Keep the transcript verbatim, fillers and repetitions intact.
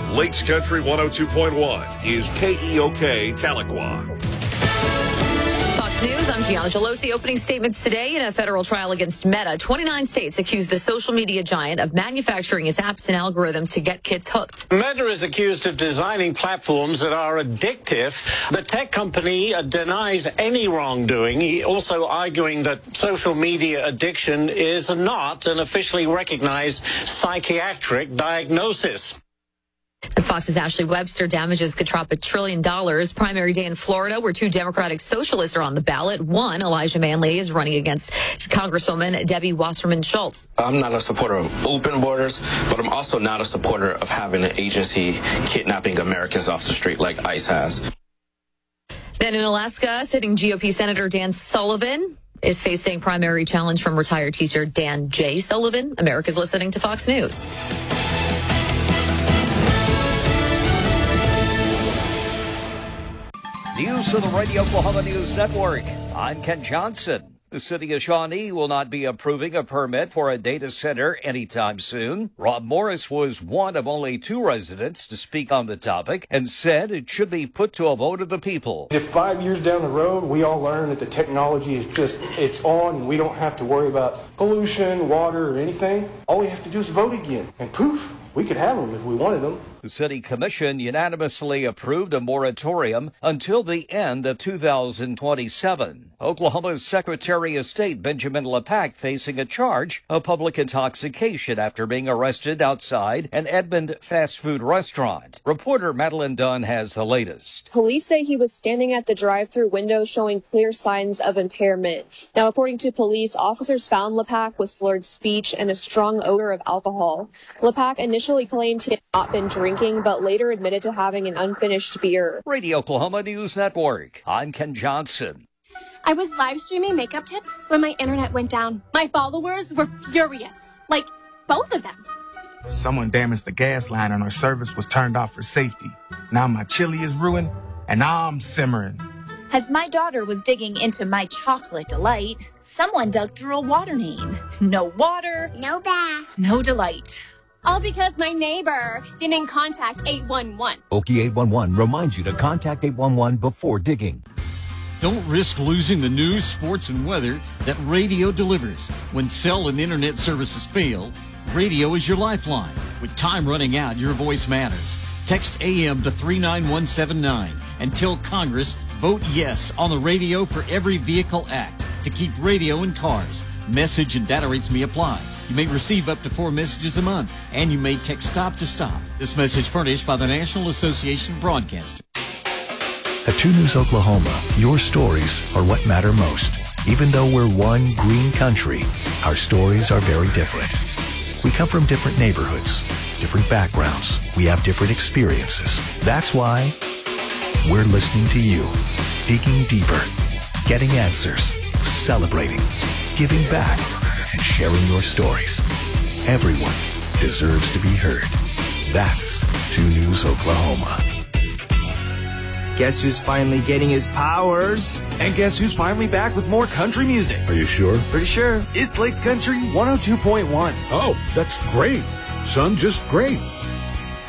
Lakes Country one oh two point one is K E O K Tahlequah. Fox News, I'm Gianna Gelosi. Opening statements today in a federal trial against Meta. twenty-nine states accuse the social media giant of manufacturing its apps and algorithms to get kids hooked. Meta is accused of designing platforms that are addictive. The tech company uh, denies any wrongdoing, he also arguing that social media addiction is not an officially recognized psychiatric diagnosis. As Fox's Ashley Webster, damages could drop a trillion dollars. Primary day in Florida, where two Democratic socialists are on the ballot. One, Elijah Manley, is running against Congresswoman Debbie Wasserman Schultz. I'm not a supporter of open borders, but I'm also not a supporter of having an agency kidnapping Americans off the street like ICE has. Then in Alaska, sitting G O P Senator Dan Sullivan is facing primary challenge from retired teacher Dan J. Sullivan. America's listening to Fox News. News of the Radio Oklahoma News Network. I'm Ken Johnson. The city of Shawnee will not be approving a permit for a data center anytime soon. Rob Morris was one of only two residents to speak on the topic and said it should be put to a vote of the people. If five years down the road we all learn that the technology is just, it's on and we don't have to worry about pollution, water, or anything, all we have to do is vote again. And poof, we could have them if we wanted them. The City Commission unanimously approved a moratorium until the end of two thousand twenty-seven. Oklahoma's Secretary of State Benjamin LePack facing a charge of public intoxication after being arrested outside an Edmond fast food restaurant. Reporter Madeline Dunn has the latest. Police say he was standing at the drive-thru window showing clear signs of impairment. Now, according to police, officers found LePack with slurred speech and a strong odor of alcohol. LePack initially claimed he had not been drinking, but later admitted to having an unfinished beer. Radio Oklahoma News Network. I'm Ken Johnson. I was live streaming makeup tips when my internet went down. My followers were furious. Like, both of them. Someone damaged the gas line and our service was turned off for safety. Now my chili is ruined and I'm simmering. As my daughter was digging into my chocolate delight, someone dug through a water main. No water. No bath. No delight. All because my neighbor didn't contact eight one one. Okie eight one one reminds you to contact eight one one before digging. Don't risk losing the news, sports, and weather that radio delivers. When cell and internet services fail, radio is your lifeline. With time running out, your voice matters. Text A M to three nine one seven nine and tell Congress, vote yes on the Radio for Every Vehicle Act to keep radio in cars. Message and data rates may apply. You may receive up to four messages a month, and you may text stop to stop. This message furnished by the National Association of Broadcasters. At two News Oklahoma, your stories are what matter most. Even though we're one green country, our stories are very different. We come from different neighborhoods, different backgrounds. We have different experiences. That's why we're listening to you, digging deeper, getting answers, celebrating, giving back, and sharing your stories. Everyone deserves to be heard. That's two News Oklahoma. Guess who's finally getting his powers? And guess who's finally back with more country music? Are you sure? Pretty sure. It's Lakes Country one oh two point one. Oh, that's great. Son, just great.